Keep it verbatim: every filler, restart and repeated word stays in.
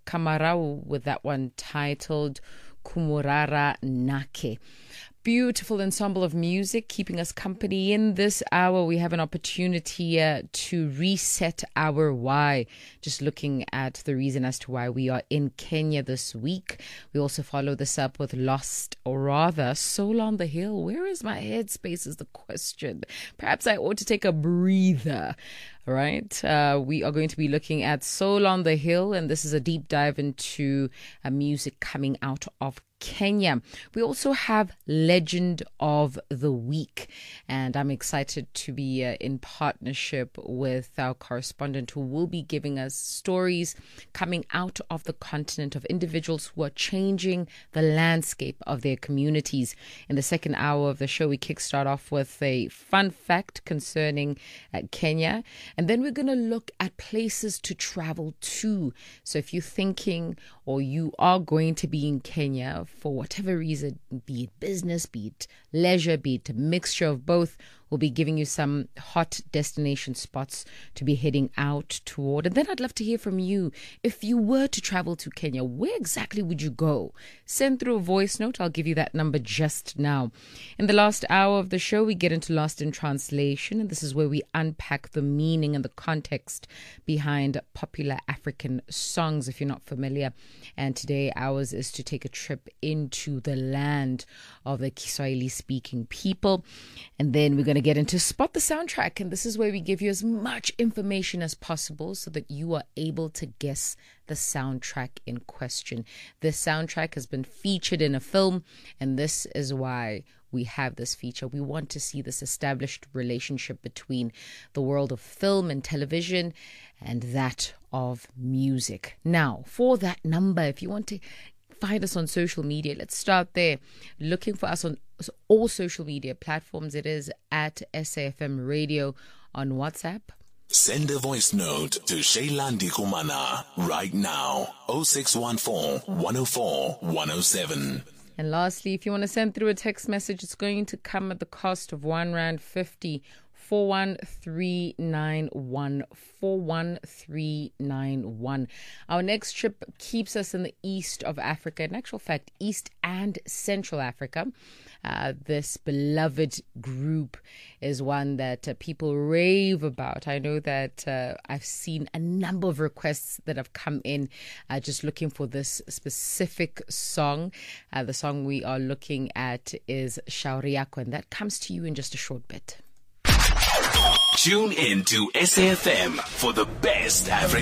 Kamarau with that one titled Kumurara Nake. Beautiful ensemble of music keeping us company. In this hour, we have an opportunity uh, to reset our why. Just looking at the reason as to why we are in Kenya this week. We also follow this up with Lost, or rather, Soul on the Hill. Where is my headspace is the question. Perhaps I ought to take a breather. Right. Uh, we are going to be looking at Soul on the Hill, and this is a deep dive into uh, music coming out of Kenya. We also have Legend of the Week, and I'm excited to be uh, in partnership with our correspondent who will be giving us stories coming out of the continent of individuals who are changing the landscape of their communities. In the second hour of the show, we kickstart off with a fun fact concerning uh, Kenya, and then we're going to look at places to travel to. So if you're thinking or you are going to be in Kenya for whatever reason, be it business, be it leisure, be it a mixture of both, we'll be giving you some hot destination spots to be heading out toward. And then I'd love to hear from you. If you were to travel to Kenya, where exactly would you go? Send through a voice note. I'll give you that number just now. In the last hour of the show, we get into Lost in Translation, and this is where we unpack the meaning and the context behind popular African songs, if you're not familiar. And today, ours is to take a trip into the land of the Kiswahili-speaking people. And then we're going to get into Spot the Soundtrack, and this is where we give you as much information as possible so that you are able to guess the soundtrack in question. This soundtrack has been featured in a film, and this is why we have this feature. We want to see this established relationship between the world of film and television and that of music. Now, for that number, if you want to find us on social media, let's start there. Looking for us on all social media platforms, it is at S A F M Radio on WhatsApp. Send a voice note to Shaylandi Kumana right now. oh six one four, one oh four, one oh seven. And lastly, if you want to send through a text message, it's going to come at the cost of one rand fifty. four one three nine one, four one three nine one. Our next trip keeps us in the east of Africa, in actual fact, East and Central Africa. Uh, this beloved group is one that uh, people rave about. I know that uh, I've seen a number of requests that have come in uh, just looking for this specific song. Uh, the song we are looking at is Shauri Yako, and that comes to you in just a short bit. Tune in to S A F M for the best African